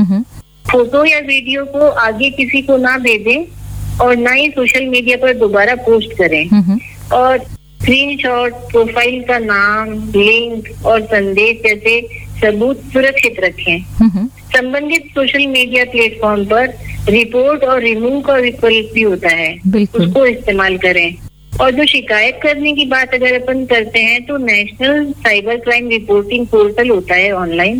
Photo या video को आगे किसी को ना भेजें और ना ही सोशल मीडिया पर दोबारा पोस्ट करें। और स्क्रीनशॉट, प्रोफाइल का नाम, लिंक और संदेश जैसे सबूत सुरक्षित रखें। संबंधित सोशल मीडिया प्लेटफॉर्म पर रिपोर्ट और रिमूव का विकल्प भी होता है, उसको इस्तेमाल करें। और जो शिकायत करने की बात अगर अपन करते हैं तो national cyber crime reporting portal होता है ऑनलाइन,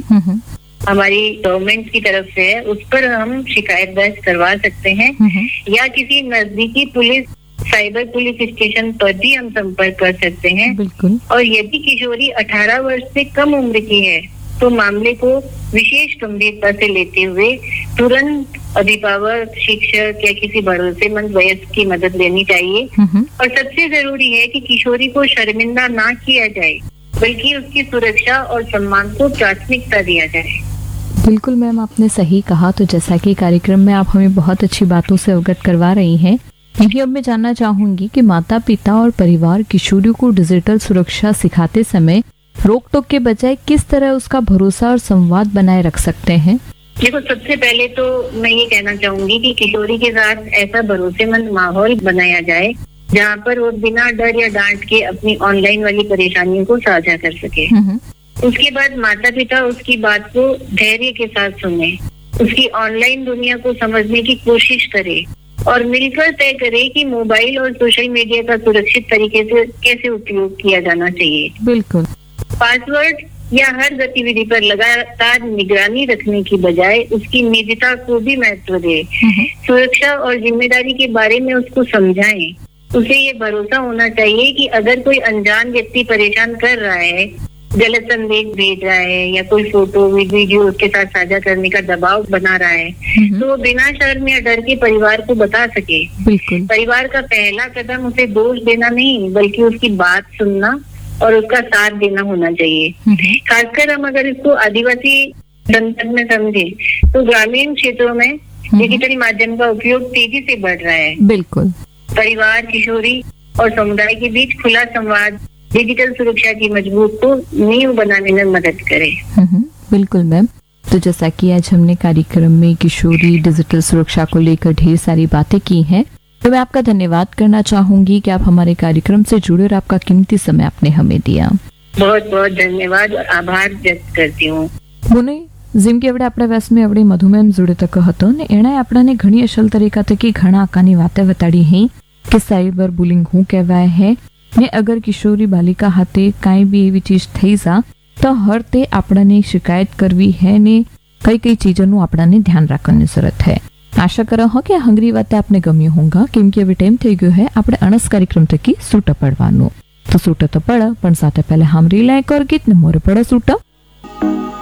हमारी गवर्नमेंट की तरफ से है, उस पर हम शिकायत दर्ज करवा सकते हैं या किसी नजदीकी पुलिस साइबर पुलिस स्टेशन पर भी हम संपर्क कर सकते हैं। बिल्कुल। और यदि किशोरी 18 वर्ष से कम उम्र की है तो मामले को विशेष गंभीरता से लेते हुए तुरंत अभिभावक, शिक्षक या किसी भरोसेमंद वयस्क की मदद लेनी चाहिए। और सबसे जरूरी है कि किशोरी को शर्मिंदा ना किया जाए, बल्कि उसकी सुरक्षा और सम्मान को प्राथमिकता दिया जाए। बिल्कुल मैम, आपने सही कहा। तो जैसा कि कार्यक्रम में आप हमें बहुत अच्छी बातों से अवगत करवा रही हैं, यही अब मैं जानना चाहूंगी कि माता पिता और परिवार किशोरियों को डिजिटल सुरक्षा सिखाते समय रोक टोक के बजाय किस तरह उसका भरोसा और संवाद बनाए रख सकते हैं? देखो, सबसे पहले तो मैं ये कहना चाहूंगी कि किशोरी के साथ ऐसा भरोसेमंद माहौल बनाया जाए जहाँ पर वो बिना डर या डांट के अपनी ऑनलाइन वाली परेशानियों को साझा कर सके। उसके बाद माता पिता उसकी बात को धैर्य के साथ सुने, उसकी ऑनलाइन दुनिया को समझने की कोशिश करे और मिलकर तय करे कि मोबाइल और सोशल मीडिया का सुरक्षित तरीके से कैसे उपयोग किया जाना चाहिए। बिल्कुल। पासवर्ड या हर गतिविधि पर लगातार निगरानी रखने की बजाय उसकी निजता को भी महत्व दे। सुरक्षा और जिम्मेदारी के बारे में उसको समझाएं। उसे ये भरोसा होना चाहिए कि अगर कोई अनजान व्यक्ति परेशान कर रहा है, गलत संदेश भेज रहा है या कोई फोटो वीडियो उसके साथ साझा करने का दबाव बना रहा है, तो वो बिना शर्म या डर के परिवार को बता सके। बिल्कुल। परिवार का पहला कदम उसे दोष देना नहीं, बल्कि उसकी बात सुनना और उसका साथ देना होना चाहिए। खासकर हम अगर इसको आदिवासी संदर्भ में समझे तो ग्रामीण क्षेत्रों में डिजिटल माध्यम का उपयोग तेजी से बढ़ रहा है। बिल्कुल। परिवार, किशोरी और समुदाय के बीच खुला संवाद डिजिटल सुरक्षा की मजबूत को नींव बनाने में मदद करे। बिल्कुल मैम। तो जैसा कि आज हमने कार्यक्रम में किशोरी डिजिटल सुरक्षा को लेकर ढेर सारी बातें की हैं, तो मैं आपका धन्यवाद करना चाहूंगी कि आप हमारे कार्यक्रम से जुड़े और आपका कीमती समय आपने हमें दिया। बहुत बहुत धन्यवाद और आभार व्यक्त करती हूँ। બોને જેમ કે આપણે આપણા વ્યાસમાં આપણે મધુમેમ જોડે તક હતો ને એણે આપણાને ઘણી અસલ તરીકા થકી ઘણા આકાની વાતે બતાડી હૈ કે સાયબર બુલિંગ હું કહેવાય है ने अगर किशोरी बालिका हाथे काई भी एवी चीज थई जा तो हर ते आपणाने शिकायत करवी है ने कई कई चीजों आपणाने ध्यान राखવાની જરૂરત है। आशा करो हो कि हंगरी वाते आपने गम्यो होगा, केम के अभी टाइम थई गयो है આપણે અણસ કાર્યક્રમ થકી સૂટ પડવાનું। તો સૂટ તો પડ પણ સાથે પહેલા હામરી લાયક और गीत ने मोर पड़ सूट।